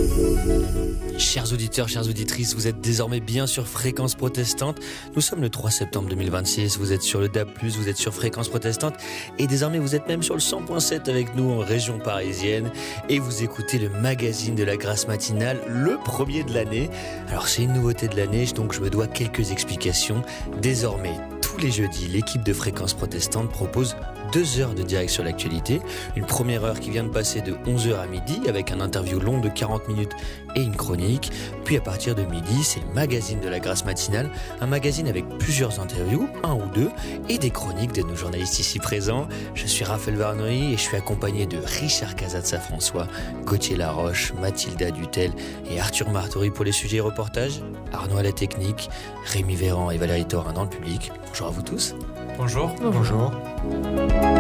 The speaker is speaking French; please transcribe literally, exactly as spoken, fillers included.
Chers auditeurs, chères auditrices, vous êtes désormais bien sur Fréquence Protestante. Nous sommes le trois septembre deux mille vingt-six, vous êtes sur le D A B plus, vous êtes sur Fréquence Protestante et désormais vous êtes même sur le cent point sept avec nous en région parisienne et vous écoutez le magazine de la grâce matinale, le premier de l'année. Alors c'est une nouveauté de l'année, donc je me dois quelques explications. Désormais, tous les jeudis, l'équipe de Fréquence Protestante propose deux heures de direct sur l'actualité. Une première heure qui vient de passer de onze heures à midi avec un interview long de quarante minutes et une chronique. Puis à partir de midi, c'est le magazine de la grâce matinale, un magazine avec plusieurs interviews, un ou deux, et des chroniques de nos journalistes ici présents. Je suis Raphaël Varnoy et je suis accompagné de Richard Cazat-François, Gauthier Laroche, Mathilda Dutel et Arthur Martori pour les sujets et reportages, Arnaud à la technique, Rémi Véran et Valérie Thorin dans le public. Bonjour à vous tous. Bonjour. Bonjour. Bonjour.